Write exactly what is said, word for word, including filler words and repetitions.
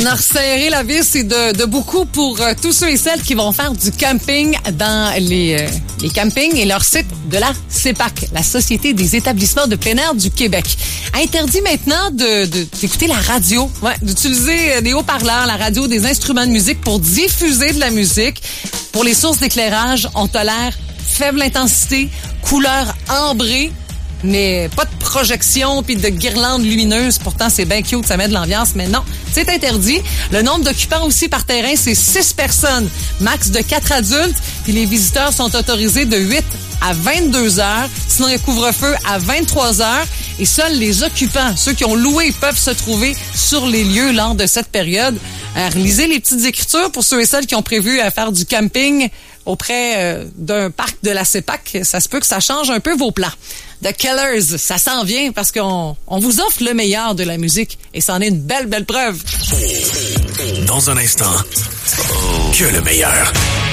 On a resserré la vis et de, de beaucoup pour euh, tous ceux et celles qui vont faire du camping dans les, euh, les campings et leur site de la C E P A C, la Société des établissements de plein air du Québec. Interdit maintenant de, de, d'écouter la radio, ouais, d'utiliser des haut-parleurs, la radio, des instruments de musique pour diffuser de la musique. Pour les sources d'éclairage, on tolère faible intensité, couleur ambrée, mais pas de projection puis de guirlandes lumineuses. Pourtant, c'est bien cute, ça met de l'ambiance, mais non, c'est interdit. Le nombre d'occupants aussi par terrain, c'est six personnes, max de quatre adultes, puis les visiteurs sont autorisés de huit à vingt-deux heures. Sinon, il y a couvre-feu à vingt-trois heures. Et seuls les occupants, ceux qui ont loué, peuvent se trouver sur les lieux lors de cette période. Euh, lisez les petites écritures pour ceux et celles qui ont prévu à faire du camping auprès euh, d'un parc de la C E P A C. Ça se peut que ça change un peu vos plans. The Killers, ça s'en vient parce qu'on on vous offre le meilleur de la musique et c'en est une belle, belle preuve. Dans un instant, que le meilleur.